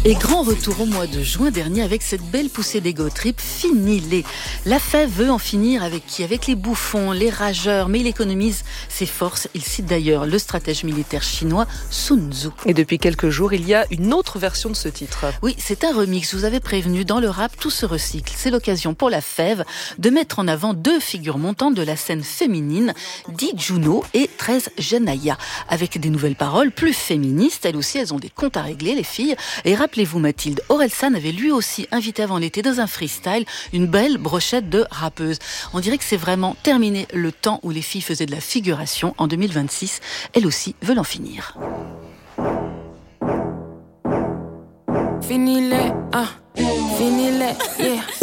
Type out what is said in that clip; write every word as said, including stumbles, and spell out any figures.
Et grand retour au mois de juin dernier avec cette belle poussée d'ego trip, fini-les. La F E V veut en finir avec qui? Avec les bouffons, les rageurs, mais il économise ses forces. Il cite d'ailleurs le stratège militaire chinois Sun Tzu. Et depuis quelques jours, il y a une autre version de ce titre. Oui, c'est un remix, je vous avais prévenu, dans le rap, tout se recycle. C'est l'occasion pour la F E V de mettre en avant deux figures montantes de la scène féminine, Di Juno et treize Janaya, avec des nouvelles paroles plus féministes. Elles aussi, elles ont des comptes à régler, les filles. Et rappelez-vous, Mathilde, Orelsan avait lui aussi invité avant l'été dans un freestyle une belle brochette de rappeuses. On dirait que c'est vraiment terminé le temps où les filles faisaient de la figuration. En deux mille vingt-six, elles aussi veulent en finir. Fini les, ah, fini les, yeah.